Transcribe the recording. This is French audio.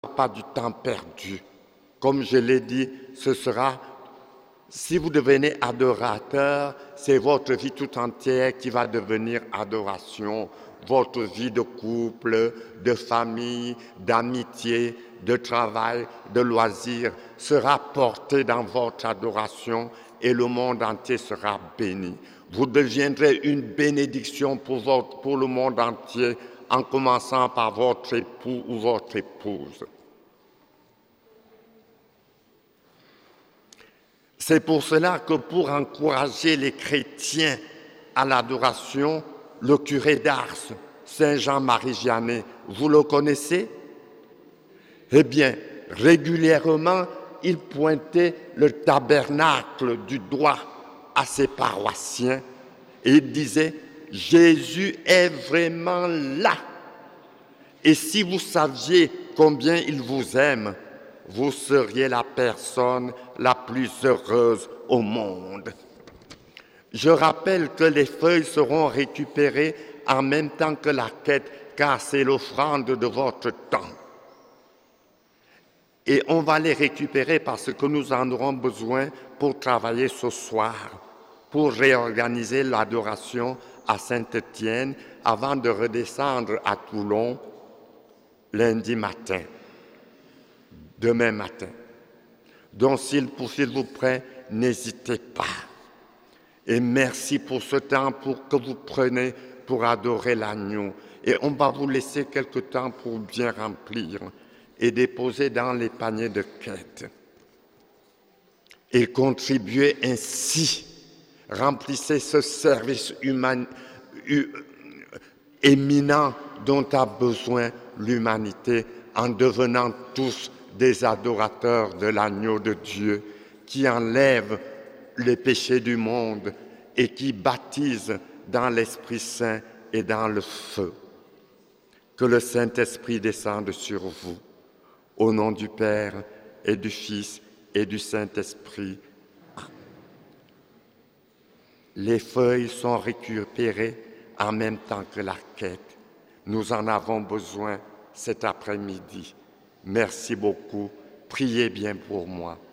pas du temps perdu. Comme je l'ai dit, ce sera, si vous devenez adorateur, c'est votre vie tout entière qui va devenir adoration. Votre vie de couple, de famille, d'amitié, de travail, de loisirs sera portée dans votre adoration et le monde entier sera béni. Vous deviendrez une bénédiction pour le monde entier, en commençant par votre époux ou votre épouse. C'est pour cela que pour encourager les chrétiens à l'adoration, le curé d'Ars, Saint Jean-Marie Vianney, vous le connaissez? Eh bien, régulièrement, il pointait le tabernacle du doigt à ses paroissiens et il disait « Jésus est vraiment là ». Et si vous saviez combien il vous aime, vous seriez la personne la plus heureuse au monde. Je rappelle que les feuilles seront récupérées en même temps que la quête, car c'est l'offrande de votre temps. Et on va les récupérer parce que nous en aurons besoin pour travailler ce soir, pour réorganiser l'adoration à Saint-Étienne avant de redescendre à Toulon lundi matin, demain matin. Donc, s'il vous plaît, n'hésitez pas. Et merci pour ce temps que vous prenez pour adorer l'agneau. Et on va vous laisser quelque temps pour bien remplir et déposer dans les paniers de quête. Et contribuez ainsi, remplissez ce service éminent dont a besoin l'humanité en devenant tous des adorateurs de l'agneau de Dieu qui enlève les péchés du monde et qui baptise dans l'Esprit Saint et dans le feu. Que le Saint-Esprit descende sur vous. Au nom du Père et du Fils et du Saint-Esprit. Les feuilles sont récupérées en même temps que la quête. Nous en avons besoin cet après-midi. Merci beaucoup. Priez bien pour moi.